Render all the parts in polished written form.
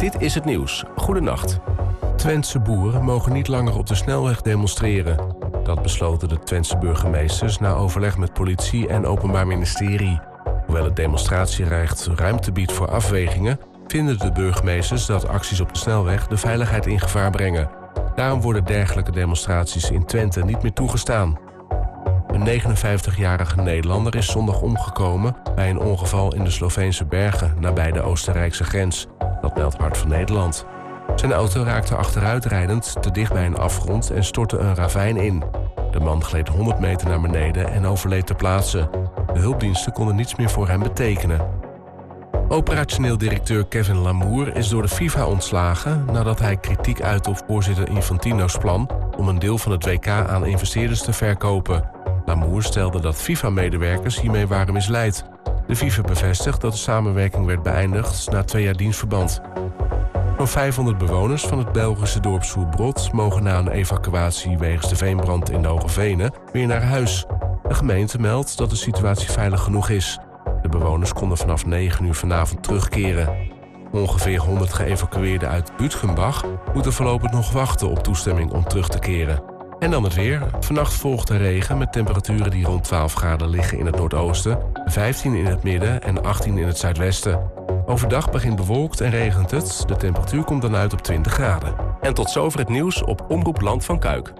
Dit is het nieuws. Goedenacht. Twentse boeren mogen niet langer op de snelweg demonstreren. Dat besloten de Twentse burgemeesters na overleg met politie en Openbaar Ministerie. Hoewel het demonstratierecht ruimte biedt voor afwegingen, vinden de burgemeesters dat acties op de snelweg de veiligheid in gevaar brengen. Daarom worden dergelijke demonstraties in Twente niet meer toegestaan. Een 59-jarige Nederlander is zondag omgekomen bij een ongeval in de Sloveense bergen nabij de Oostenrijkse grens. Dat meldt Hart van Nederland. Zijn auto raakte achteruitrijdend te dicht bij een afgrond en stortte een ravijn in. De man gleed 100 meter naar beneden en overleed ter plaatse. De hulpdiensten konden niets meer voor hem betekenen. Operationeel directeur Kevin Lamour is door de FIFA ontslagen nadat hij kritiek uitte op voorzitter Infantino's plan om een deel van het WK aan investeerders te verkopen. Lamour stelde dat FIFA-medewerkers hiermee waren misleid. De FIFA bevestigt dat de samenwerking werd beëindigd na 2 jaar dienstverband. Zo'n 500 bewoners van het Belgische dorp Soerbrod mogen na een evacuatie wegens de veenbrand in de Hoge Venen weer naar huis. De gemeente meldt dat de situatie veilig genoeg is. De bewoners konden vanaf 9 uur vanavond terugkeren. Ongeveer 100 geëvacueerden uit Bütgenbach moeten voorlopig nog wachten op toestemming om terug te keren. En dan het weer. Vannacht volgt de regen met temperaturen die rond 12 graden liggen in het noordoosten, 15 in het midden en 18 in het zuidwesten. Overdag begint bewolkt en regent het. De temperatuur komt dan uit op 20 graden. En tot zover het nieuws op Omroep Land van Kuik.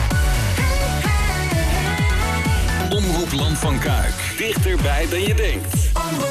Omroep Land van Kuik. Dichterbij dan je denkt.